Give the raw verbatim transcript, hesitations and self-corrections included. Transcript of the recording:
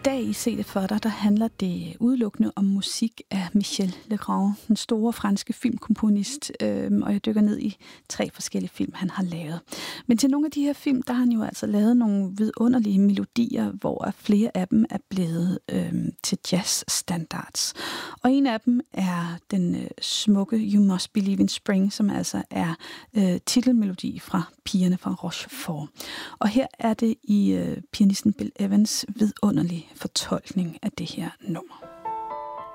dag i Se det for dig, der handler det udelukkende om musik af Michel Legrand, den store franske filmkomponist, øh, og jeg dykker ned i tre forskellige film, han har lavet. Men til nogle af de her film, der har han jo altså lavet nogle vidunderlige melodier, hvor flere af dem er blevet øh, til jazzstandards. Og en af dem er den øh, smukke You Must Believe in Spring, som altså er øh, titelmelodi fra Pigerne fra Rochefort. Og her er det i øh, pianisten Bill Evans vidunderlige fortolkning af det her nummer.